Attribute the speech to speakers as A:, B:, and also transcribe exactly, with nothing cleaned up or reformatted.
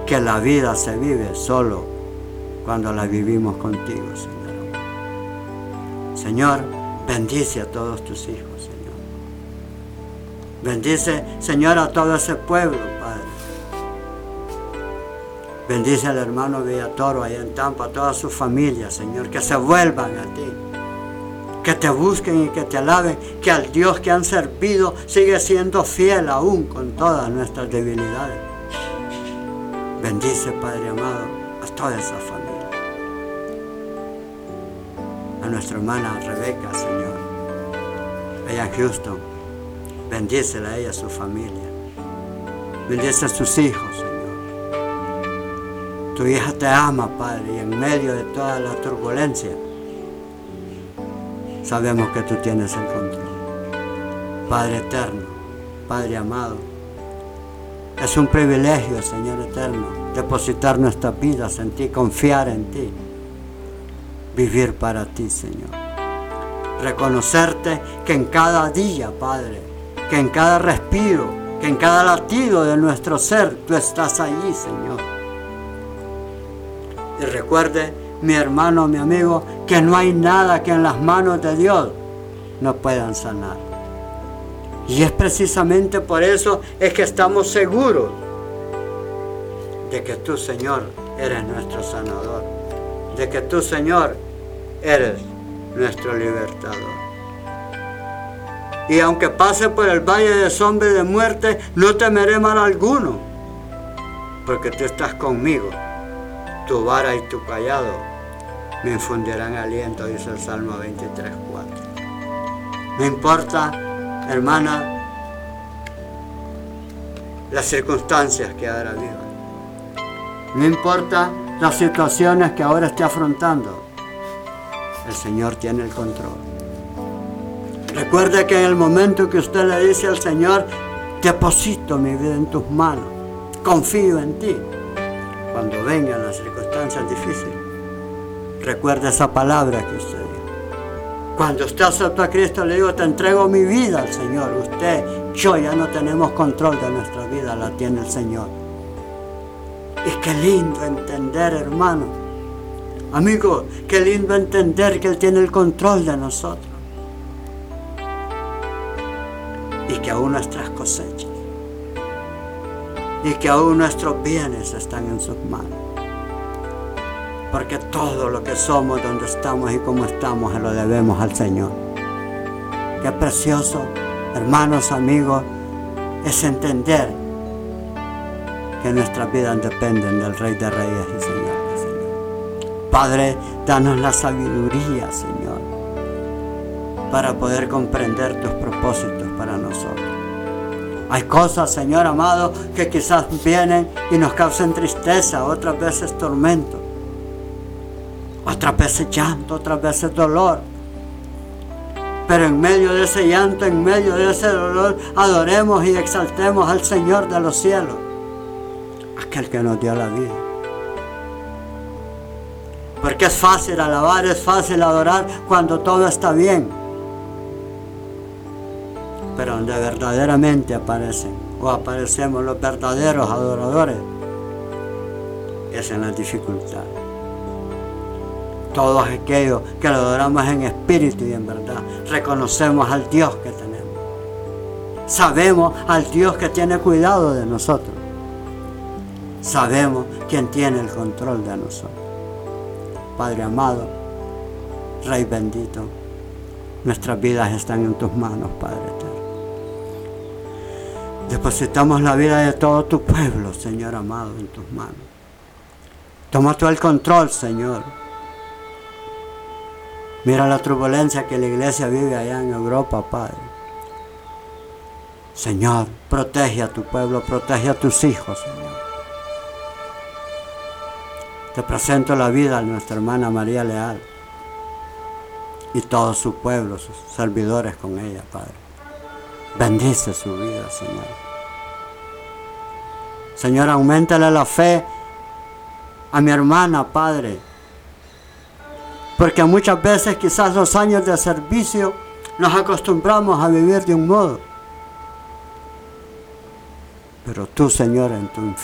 A: que la vida se vive solo cuando la vivimos contigo, Señor. Señor, bendice a todos tus hijos, Señor. Bendice, Señor, a todo ese pueblo, Padre. Bendice al hermano Villatoro allá en Tampa, a toda su familia, Señor, que se vuelvan a ti, que te busquen y que te alaben, que al Dios que han servido sigue siendo fiel aún con todas nuestras debilidades. Bendice, Padre amado, a toda esa familia. A nuestra hermana Rebeca, Señor, allá en Houston, bendícela a ella, a su familia. Bendice a sus hijos, Señor. Tu hija te ama, Padre, y en medio de toda la turbulencia, sabemos que tú tienes el control. Padre eterno, Padre amado, es un privilegio, Señor eterno, depositar nuestras vidas en ti, confiar en ti, vivir para ti, Señor. Reconocerte que en cada día, Padre, que en cada respiro, que en cada latido de nuestro ser, tú estás allí, Señor. Y recuerde, mi hermano, mi amigo, que no hay nada que en las manos de Dios no puedan sanar. Y es precisamente por eso es que estamos seguros de que tú, Señor, eres nuestro sanador, de que tú, Señor, eres nuestro libertador. Y aunque pase por el valle de sombra y de muerte, no temeré mal alguno, porque tú estás conmigo. Tu vara y tu callado me infundirán aliento, dice el Salmo veintitrés, cuatro. No importa, hermana, las circunstancias que ahora vivas. No importa las situaciones que ahora esté afrontando. El Señor tiene el control. Recuerde que en el momento que usted le dice al Señor, deposito mi vida en tus manos, confío en ti. Cuando vengan las circunstancias difíciles, recuerde esa palabra que usted dijo. Cuando usted aceptó a Cristo, le digo, te entrego mi vida al Señor. Usted, yo ya no tenemos control de nuestra vida, la tiene el Señor. Y qué lindo entender, hermano. Amigo, qué lindo entender que Él tiene el control de nosotros. Y que aún nuestras cosechas, y que aún nuestros bienes están en sus manos. Porque todo lo que somos, donde estamos y cómo estamos, se lo debemos al Señor. Qué precioso, hermanos, amigos, es entender que nuestras vidas dependen del Rey de Reyes y Señor de Señores. Padre, danos la sabiduría, Señor, para poder comprender tus propósitos para nosotros. Hay cosas, Señor amado, que quizás vienen y nos causan tristeza, otras veces tormento, otras veces llanto, otras veces dolor. Pero en medio de ese llanto, en medio de ese dolor, adoremos y exaltemos al Señor de los cielos, aquel que nos dio la vida. Porque es fácil alabar, es fácil adorar cuando todo está bien. Pero donde verdaderamente aparecen o aparecemos los verdaderos adoradores es en las dificultades. Todos aquellos que lo adoramos en espíritu y en verdad, reconocemos al Dios que tenemos. Sabemos al Dios que tiene cuidado de nosotros. Sabemos quién tiene el control de nosotros. Padre amado, Rey bendito, nuestras vidas están en tus manos, Padre eterno. Depositamos la vida de todo tu pueblo, Señor amado, en tus manos. Toma tú el control, Señor. Mira la turbulencia que la iglesia vive allá en Europa, Padre. Señor, protege a tu pueblo, protege a tus hijos, Señor. Te presento la vida a nuestra hermana María Leal y todo su pueblo, sus servidores con ella, Padre. Bendice su vida, Señor. Señor, auméntale la fe a mi hermana, Padre. Porque muchas veces quizás los años de servicio nos acostumbramos a vivir de un modo. Pero tú, Señor, en tu